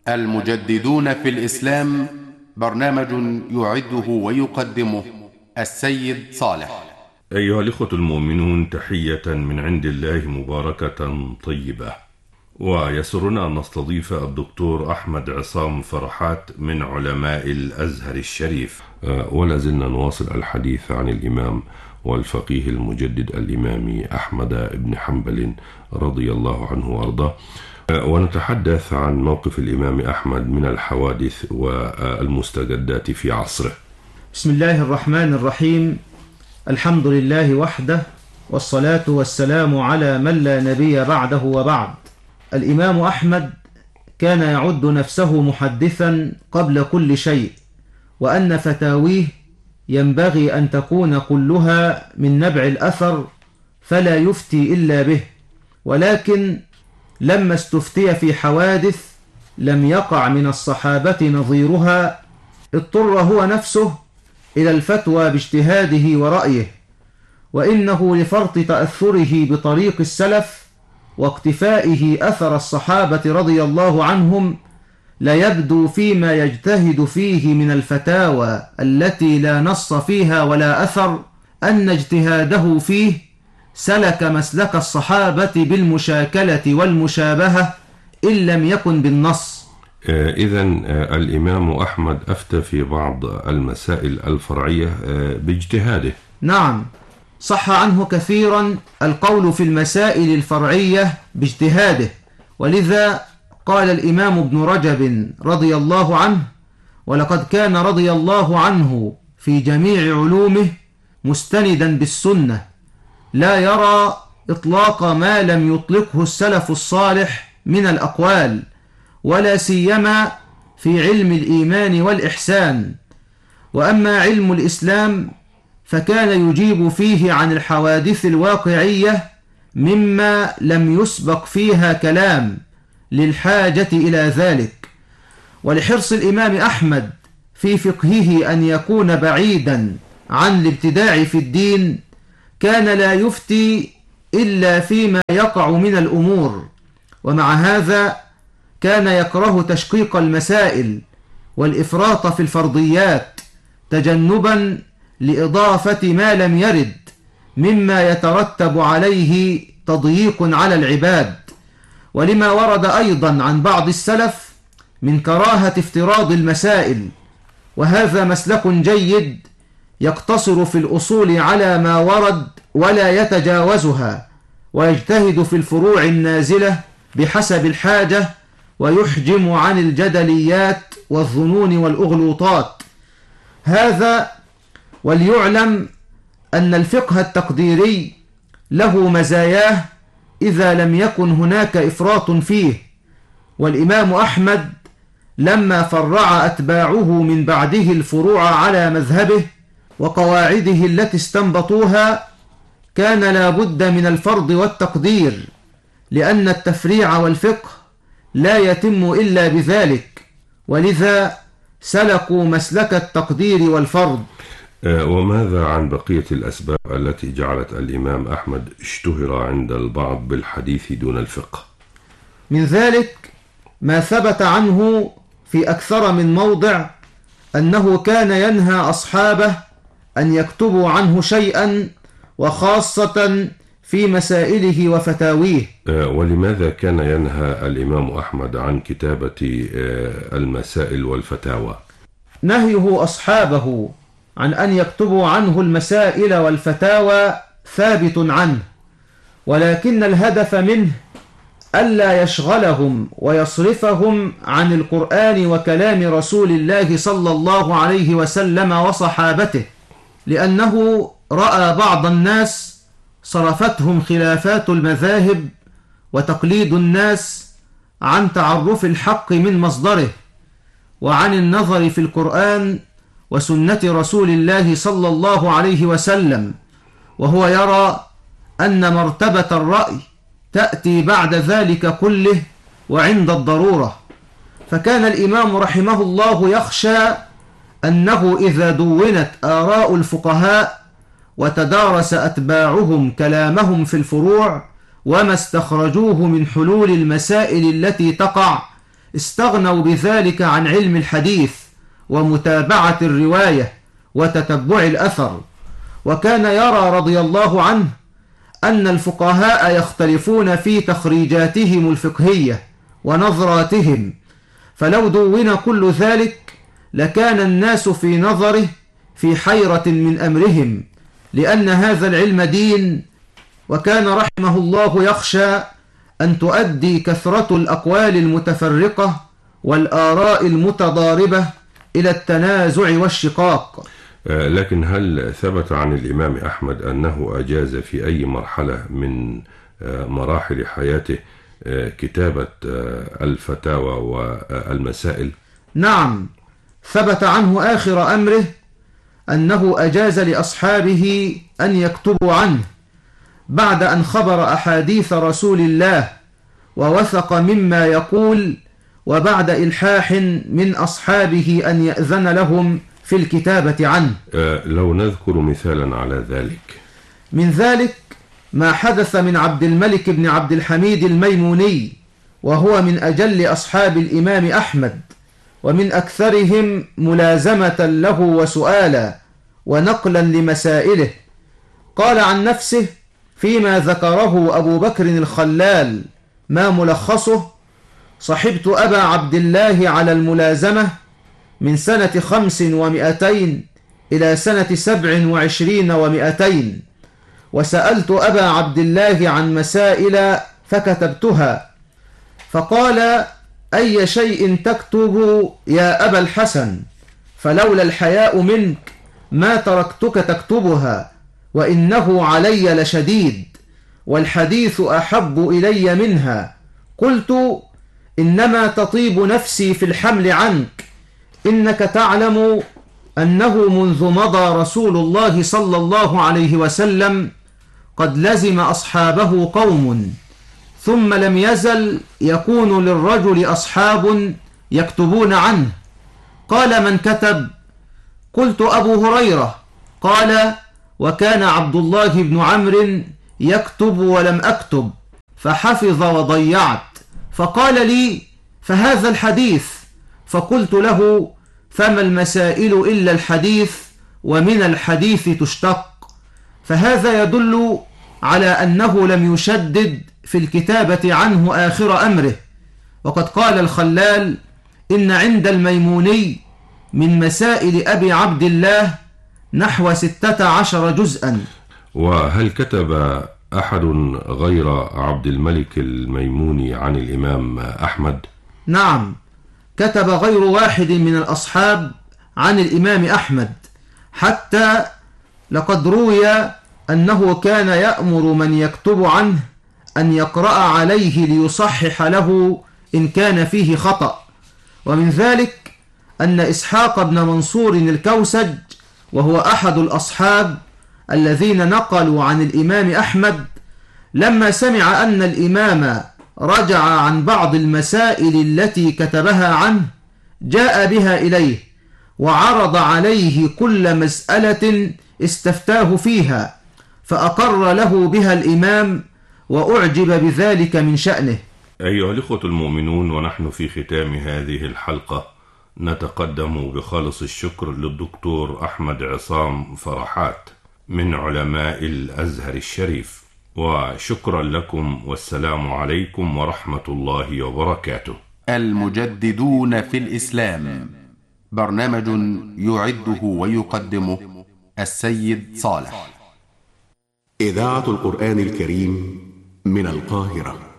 المجددون في الإسلام، برنامج يعده ويقدمه السيد صالح. أيها الإخوة المؤمنون، تحية من عند الله مباركة طيبة، ويسرنا أن نستضيف الدكتور أحمد عصام فرحات من علماء الأزهر الشريف. ولا زلنا نواصل الحديث عن الإمام والفقيه المجدد الإمام أحمد بن حنبل رضي الله عنه وأرضاه، ونتحدث عن موقف الإمام أحمد من الحوادث والمستجدات في عصره. بسم الله الرحمن الرحيم. الحمد لله وحده، والصلاة والسلام على من لا نبي بعده وبعد. الإمام أحمد كان يعد نفسه محدثا قبل كل شيء، وأن فتاويه ينبغي أن تكون كلها من نبع الأثر فلا يفتي إلا به، ولكن لما استفتي في حوادث لم يقع من الصحابة نظيرها اضطر هو نفسه إلى الفتوى باجتهاده ورأيه، وإنه لفرط تأثره بطريق السلف واقتفائه أثر الصحابة رضي الله عنهم لا يبدو فيما يجتهد فيه من الفتاوى التي لا نص فيها ولا أثر أن اجتهاده فيه سلك مسلك الصحابة بالمشاكلة والمشابهة إن لم يكن بالنص. إذن الإمام أحمد أفتى في بعض المسائل الفرعية باجتهاده. نعم، صح عنه كثيرا القول في المسائل الفرعية باجتهاده، ولذا قال الإمام ابن رجب رضي الله عنه: ولقد كان رضي الله عنه في جميع علومه مستندا بالسنة، لا يرى إطلاق ما لم يطلقه السلف الصالح من الأقوال، ولا سيما في علم الإيمان والإحسان. وأما علم الإسلام فكان يجيب فيه عن الحوادث الواقعية مما لم يسبق فيها كلام للحاجة إلى ذلك. ولحرص الإمام أحمد في فقهه أن يكون بعيدا عن الابتداع في الدين كان لا يفتي إلا فيما يقع من الأمور، ومع هذا كان يكره تشقيق المسائل والإفراط في الفرضيات تجنبا لإضافة ما لم يرد مما يترتب عليه تضييق على العباد، ولما ورد أيضا عن بعض السلف من كراهة افتراض المسائل، وهذا مسلك جيد يقتصر في الأصول على ما ورد ولا يتجاوزها، ويجتهد في الفروع النازلة بحسب الحاجة، ويحجم عن الجدليات والظنون والأغلوطات. هذا وليعلم أن الفقه التقديري له مزاياه إذا لم يكن هناك إفراط فيه، والإمام أحمد لما فرع أتباعه من بعده الفروع على مذهبه وقواعده التي استنبطوها كان لا بد من الفرض والتقدير، لأن التفريع والفقه لا يتم إلا بذلك، ولذا سلكوا مسلك التقدير والفرض. وماذا عن بقية الأسباب التي جعلت الإمام أحمد اشتهر عند البعض بالحديث دون الفقه؟ من ذلك ما ثبت عنه في أكثر من موضع أنه كان ينهى أصحابه أن يكتبوا عنه شيئا، وخاصة في مسائله وفتاويه. ولماذا كان ينهى الإمام أحمد عن كتابة المسائل والفتاوى؟ نهيه أصحابه عن أن يكتبوا عنه المسائل والفتاوى ثابت عنه، ولكن الهدف منه ألا يشغلهم ويصرفهم عن القرآن وكلام رسول الله صلى الله عليه وسلم وصحابته، لأنه رأى بعض الناس صرفتهم خلافات المذاهب وتقليد الناس عن تعرف الحق من مصدره، وعن النظر في القرآن وسنة رسول الله صلى الله عليه وسلم، وهو يرى أن مرتبة الرأي تأتي بعد ذلك كله وعند الضرورة. فكان الإمام رحمه الله يخشى أنه إذا دونت آراء الفقهاء وتدارس أتباعهم كلامهم في الفروع وما استخرجوه من حلول المسائل التي تقع استغنوا بذلك عن علم الحديث ومتابعة الرواية وتتبع الأثر. وكان يرى رضي الله عنه أن الفقهاء يختلفون في تخريجاتهم الفقهية ونظراتهم، فلو دون كل ذلك لكان الناس في نظره في حيرة من أمرهم، لأن هذا العلم دين، وكان رحمه الله يخشى أن تؤدي كثرة الأقوال المتفرقة والآراء المتضاربة إلى التنازع والشقاق. لكن هل ثبت عن الإمام أحمد أنه أجاز في أي مرحلة من مراحل حياته كتابة الفتاوى والمسائل؟ نعم، ثبت عنه آخر أمره أنه أجاز لأصحابه أن يكتبوا عنه بعد أن خبر أحاديث رسول الله ووثق مما يقول، وبعد إلحاح من أصحابه أن يأذن لهم في الكتابة عنه. لو نذكر مثالا على ذلك. من ذلك ما حدث من عبد الملك بن عبد الحميد الميموني، وهو من أجل أصحاب الإمام أحمد، ومن أكثرهم ملازمة له وسؤالا ونقلا لمسائله. قال عن نفسه فيما ذكره أبو بكر الخلال ما ملخصه: صحبت أبا عبد الله على الملازمة من سنة 500 إلى سنة 27 و200، وسألت أبا عبد الله عن مسائل فكتبتها، فقال: أي شيء تكتب يا أبا الحسن؟ فلولا الحياء منك ما تركتك تكتبها، وإنه علي لشديد، والحديث أحب إلي منها. قلت: إنما تطيب نفسي في الحمل عنك، إنك تعلم أنه منذ مضى رسول الله صلى الله عليه وسلم قد لزم أصحابه قوم، ثم لم يزل يكون للرجل أصحاب يكتبون عنه. قال: من كتب؟ قلت: أبو هريرة. قال: وكان عبد الله بن عمرو يكتب ولم أكتب، فحفظ وضيعت. فقال لي: فهذا الحديث. فقلت له: فما المسائل إلا الحديث، ومن الحديث تشتق. فهذا يدل على أنه لم يشدد في الكتابة عنه آخر أمره. وقد قال الخلال: إن عند الميموني من مسائل أبي عبد الله نحو 16 جزءا. وهل كتب أحد غير عبد الملك الميموني عن الإمام أحمد؟ نعم، كتب غير واحد من الأصحاب عن الإمام أحمد، حتى لقد روي أنه كان يأمر من يكتب عنه أن يقرأ عليه ليصحح له إن كان فيه خطأ. ومن ذلك أن إسحاق بن منصور الكوسج، وهو أحد الأصحاب الذين نقلوا عن الإمام أحمد، لما سمع أن الإمام رجع عن بعض المسائل التي كتبها عنه جاء بها إليه وعرض عليه كل مسألة استفتاه فيها، فأقر له بها الإمام وأعجب بذلك من شأنه. أيها الإخوة المؤمنون، ونحن في ختام هذه الحلقة نتقدم بخالص الشكر للدكتور أحمد عصام فرحات من علماء الأزهر الشريف، وشكرا لكم، والسلام عليكم ورحمة الله وبركاته. المجددون في الإسلام، برنامج يعده ويقدمه السيد صالح. إذاعة القرآن الكريم من القاهرة.